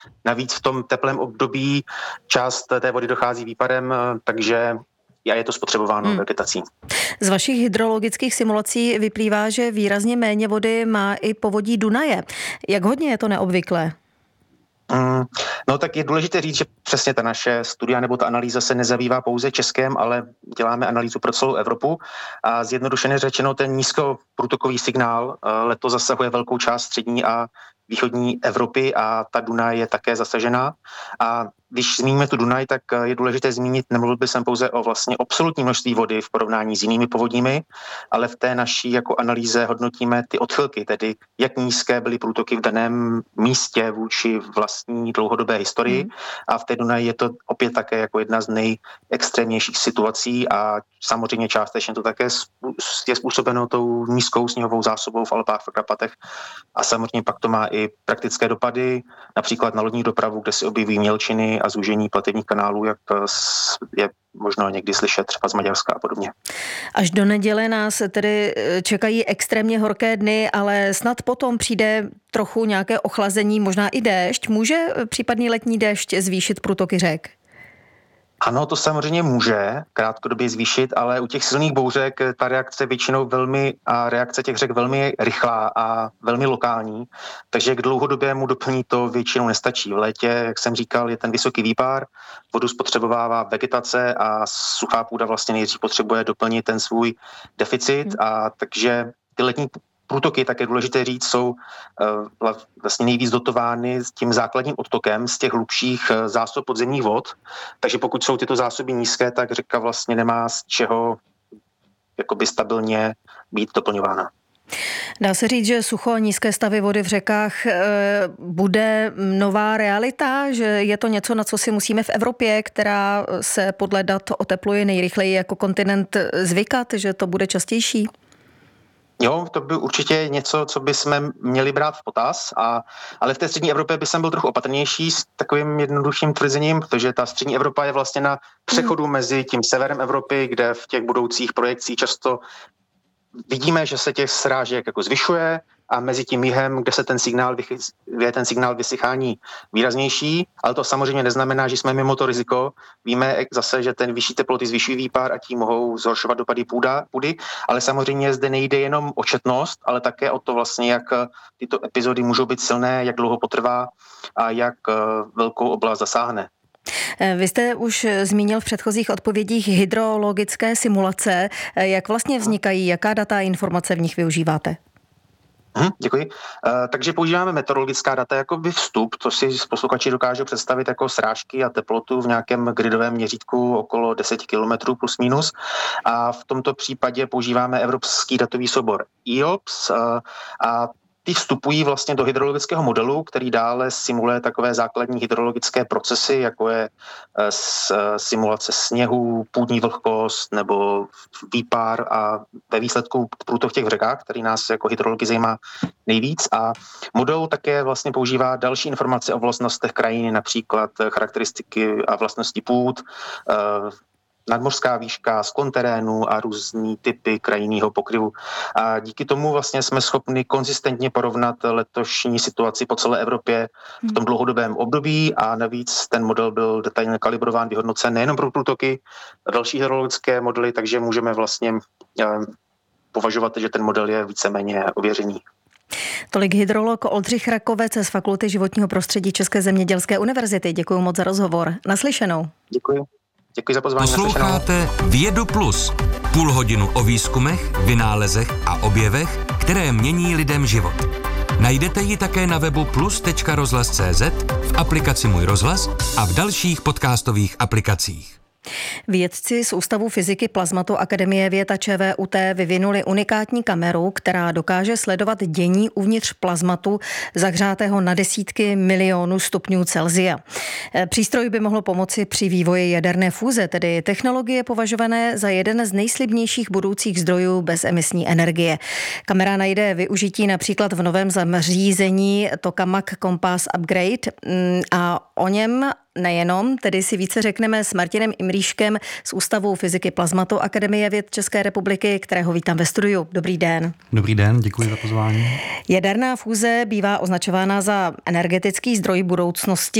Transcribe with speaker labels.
Speaker 1: Navíc v tom teplém období část té vody dochází výparem, takže je to spotřebováno vegetací.
Speaker 2: Z vašich hydrologických simulací vyplývá, že výrazně méně vody má i povodí Dunaje. Jak hodně je to neobvyklé?
Speaker 1: No tak je důležité říct, že přesně ta naše studia nebo ta analýza se nezabývá pouze Českem, ale děláme analýzu pro celou Evropu a zjednodušeně řečeno ten nízkoprůtokový signál letos zasahuje velkou část střední a východní Evropy a ta Dunaj je také zasažená. A když zmíníme tu Dunaj, tak je důležité zmínit, nemluvil bych pouze o vlastně absolutní množství vody v porovnání s jinými povodími, ale v té naší jako analýze hodnotíme ty odchylky, tedy jak nízké byly průtoky v daném místě vůči vlastní dlouhodobé historii. A v té Dunaji je to opět také jako jedna z nejextrémnějších situací a samozřejmě částečně to také je způsobeno tou nízkou sněhovou zásobou v Alpách, v Karpatech a samozřejmě pak to má i praktické dopady, například na lodní dopravu, kde se objeví mělčiny a zúžení platebních kanálů, jak je možno někdy slyšet třeba z Maďarska a podobně.
Speaker 2: Až do neděle nás tedy čekají extrémně horké dny, ale snad potom přijde trochu nějaké ochlazení, možná i déšť. Může případný letní déšť zvýšit průtoky řek?
Speaker 1: Ano, to samozřejmě může krátkodobě zvýšit, ale u těch silných bouřek ta reakce většinou reakce těch řek velmi rychlá a velmi lokální, takže k dlouhodobému doplnění to většinou nestačí. V létě, jak jsem říkal, je ten vysoký výpár, vodu spotřebovává vegetace a suchá půda vlastně nejdřív potřebuje doplnit ten svůj deficit a takže ty letní průtoky, tak je důležité říct, jsou vlastně nejvíc dotovány s tím základním odtokem z těch hlubších zásob podzemních vod. Takže pokud jsou tyto zásoby nízké, tak řeka vlastně nemá z čeho jakoby stabilně být doplňována.
Speaker 2: Dá se říct, že sucho a nízké stavy vody v řekách bude nová realita, že je to něco, na co si musíme v Evropě, která se podle dat otepluje nejrychleji jako kontinent, zvykat, že to bude častější?
Speaker 1: Jo, to by určitě něco, co bychom měli brát v potaz, ale v té střední Evropě by jsem byl trochu opatrnější s takovým jednodušším tvrzením, protože ta střední Evropa je vlastně na přechodu mezi tím severem Evropy, kde v těch budoucích projekcích často vidíme, že se těch srážek jako zvyšuje a mezi tím jihem, kde se ten signál vysychání výraznější, ale to samozřejmě neznamená, že jsme mimo to riziko. Víme zase, že ten vyšší teploty zvyšují výpar a tím mohou zhoršovat dopady půdy, ale samozřejmě zde nejde jenom o četnost, ale také o to vlastně, jak tyto epizody můžou být silné, jak dlouho potrvá a jak velkou oblast zasáhne.
Speaker 2: Vy jste už zmínil v předchozích odpovědích hydrologické simulace. Jak vlastně vznikají, jaká data a informace v nich využíváte?
Speaker 1: Děkuji. Takže používáme meteorologická data jako vstup, to si posluchači dokážou představit jako srážky a teplotu v nějakém gridovém měřítku okolo 10 km plus minus. A v tomto případě používáme evropský datový soubor IOPS a ty vstupují vlastně do hydrologického modelu, který dále simuluje takové základní hydrologické procesy, jako je simulace sněhu, půdní vlhkost nebo výpár a ve výsledku průtok v těch řekách, který nás jako hydrology zajímá nejvíc. A model také vlastně používá další informace o vlastnostech krajiny, například charakteristiky a vlastnosti půd, nadmořská výška, sklon terénu a různý typy krajinného pokryvu. A díky tomu vlastně jsme schopni konzistentně porovnat letošní situaci po celé Evropě v tom dlouhodobém období a navíc ten model byl detailně kalibrován, vyhodnocen nejenom pro průtoky a další hydrologické modely, takže můžeme vlastně považovat, že ten model je víceméně ověřený.
Speaker 2: Tolik hydrolog Oldřich Rakovec z Fakulty životního prostředí České zemědělské univerzity. Děkuji moc za rozhovor. Naslyšenou.
Speaker 1: Děkuji. Děkuji za pozvání.
Speaker 3: Posloucháte Vědu Plus. Půl hodinu o výzkumech, vynálezech a objevech, které mění lidem život. Najdete ji také na webu plus.rozhlas.cz, v aplikaci Můj rozhlas a v dalších podcastových aplikacích.
Speaker 2: Vědci z Ústavu fyziky plazmatu Akademie věd a ČVUT vyvinuli unikátní kameru, která dokáže sledovat dění uvnitř plazmatu zahřátého na desítky milionů stupňů Celsia. Přístroj by mohl pomoci při vývoji jaderné fúze, tedy technologie považované za jeden z nejslibnějších budoucích zdrojů bezemisní energie. Kamera najde využití například v novém zařízení Tokamak Compass Upgrade a o něm nejenom, tedy si více řekneme s Martinem Imrýškem z Ústavu fyziky Plazmatu Akademie věd České republiky, kterého vítám ve studiu. Dobrý den.
Speaker 4: Dobrý den, děkuji za pozvání.
Speaker 2: Jaderná fúze bývá označována za energetický zdroj budoucnosti.